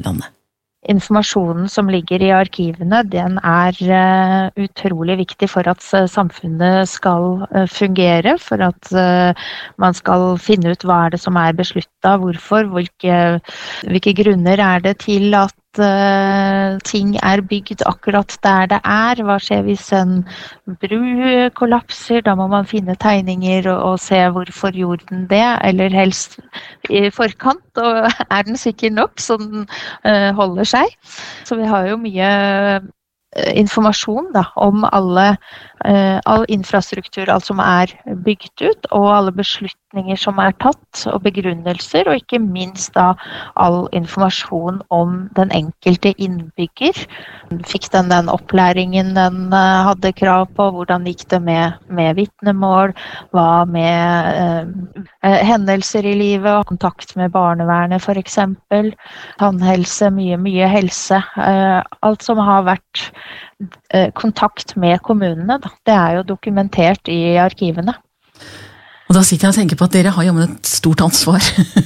Innlandet? Informasjonen som ligger i arkivene, den utrolig viktig for at samfunnet skal fungere, for at man skal finne ut hva det som besluttet, hvorfor, hvilke grunner det til at ting bygd akkurat der det hva skjer hvis en bru kollapser, da må man finne tegninger og se hvorfor gjorde den det, eller helst i forkant, og den sikker nok så den holder seg. Så vi har jo mye informasjon da, om all infrastruktur, alt som bygd ut, og alle beslutninger som tatt, og begrunnelser, og ikke minst da all informasjon om den enkelte innbygger. Fikk den opplæringen den hadde krav på, hvordan gikk det med vitnemål, hva med hendelser i livet, kontakt med barnevernet for eksempel, tannhelse, mye helse, alt som har vært kontakt med kommunene, da. Det jo dokumentert i arkivene. Og da sitter jeg og tenker på at dere har jo et stort ansvar.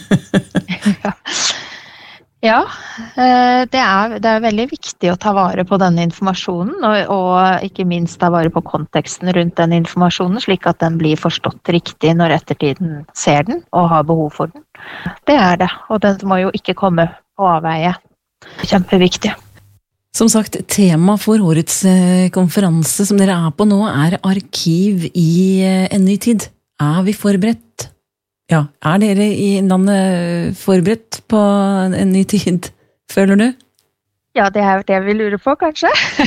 Ja, det veldig viktig å ta vare på denne informasjonen, og ikke minst ta vare på konteksten rundt den informasjonen, slik at den blir forstått riktig når ettertiden ser den og har behov for den. Det det, og den må jo ikke komme på avveie. Kjempeviktig. Som sagt, tema for årets konferanse som dere på nå arkiv i en ny tid. Vi forberedt? Ja, dere i Innlandet forberedt på en ny tid, føler du? Ja, det det vi lurer på, kanskje.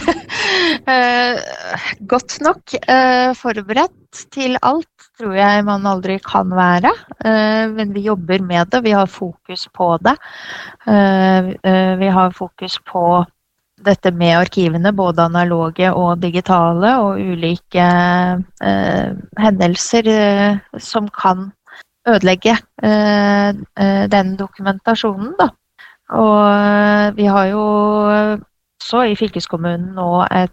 Godt nok forberedt til alt, tror jeg man aldri kan være. Men vi jobber med det, vi har fokus på det. Vi har fokus på dette med arkivene, både analoge og digitale, og ulike hendelser som kan ødelegge den dokumentasjonen, da. Og vi har jo også i fylkeskommunen nå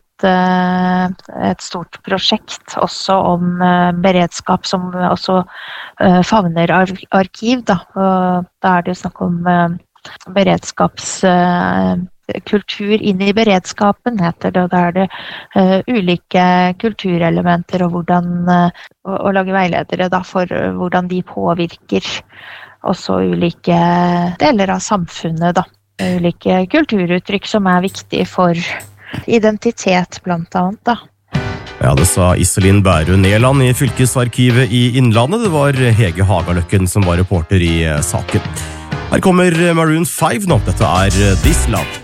et stort prosjekt også om beredskap som også favner arkiv, da. Og da det jo snakk om kultur inn i beredskapen, heter det, og da det ulike kulturelementer og å lage veiledere da, for hvordan de påvirker også ulike deler av samfunnet, da. Ulike kulturuttrykk som viktig for identitet, blant annet, da. Ja, det sa Iselin Bæru Neland i Fylkesarkivet i Innlandet. Det var Hege Hagaløkken som var reporter i saken. Her kommer Maroon 5 nå. Dette This Love.